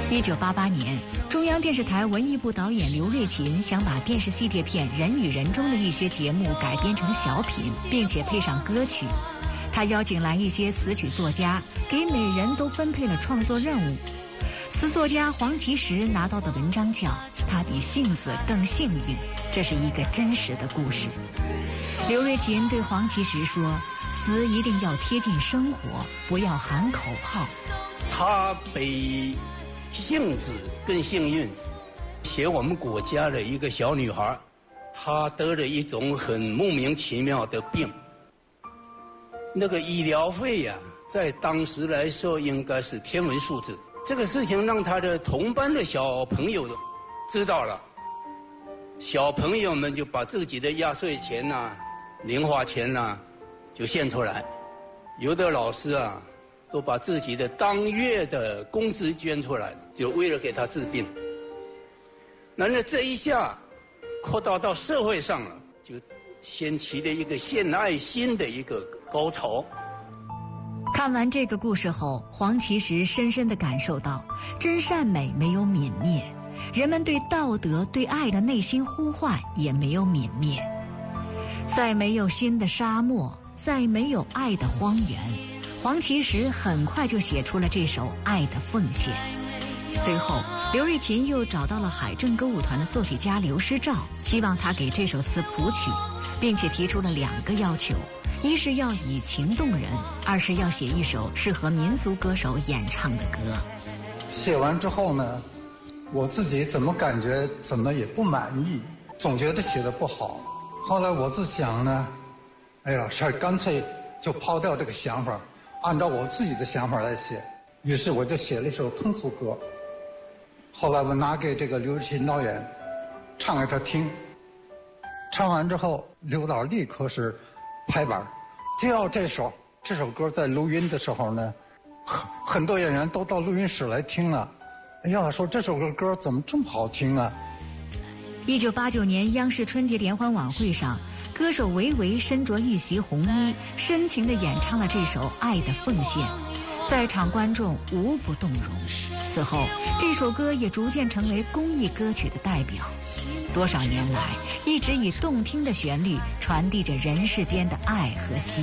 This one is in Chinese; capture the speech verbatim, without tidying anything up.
一九八八年，中央电视台文艺部导演刘瑞琴想把电视系列片《人与人》中的一些节目改编成小品，并且配上歌曲。他邀请来一些词曲作家，给每人都分配了创作任务。词作家黄其实拿到的文章叫《他比杏子更幸运》，这是一个真实的故事。刘瑞琴对黄其实说：“词一定要贴近生活，不要喊口号。” 他比杏子更幸运，写我们国家的一个小女孩，她得了一种很莫名其妙的病。那个医疗费呀、啊，在当时来说应该是天文数字。这个事情让他的同班的小朋友知道了，小朋友们就把自己的压岁钱呐、啊、零花钱呐、啊、就献出来，有的老师啊都把自己的当月的工资捐出来，就为了给他治病。那么这一下扩大到社会上了，就掀起了一个献爱心的一个高潮。 看完这个故事后，黄其实深深地感受到，真善美没有泯灭，人们对道德、对爱的内心呼唤也没有泯灭。在没有心的沙漠，在没有爱的荒原，黄其实很快就写出了这首《爱的奉献》。随后，刘瑞琴又找到了海政歌舞团的作曲家刘师照，希望他给这首词谱曲，并且提出了两个要求：一是要以情动人，二是要写一首适合民族歌手演唱的歌。 写完之后呢，我自己怎么感觉怎么也不满意，总觉得写得不好。后来我自想呢，哎呀，是干脆就抛掉这个想法，按照我自己的想法来写。于是我就写了一首通俗歌。后来我拿给这个刘瑞琴导演唱给他听，唱完之后，刘导立刻是拍板，就要这首这首歌在录音的时候呢，很很多演员都到录音室来听了。哎呀，说这首歌怎么这么好听啊！ 一九八九年央视春节联欢晚会上，歌手维维身着一袭红衣，深情地演唱了这首《爱的奉献》，在场观众无不动容。此后，这首歌也逐渐成为公益歌曲的代表。多少年来，一直以动听的旋律传递着人世间的爱和希望。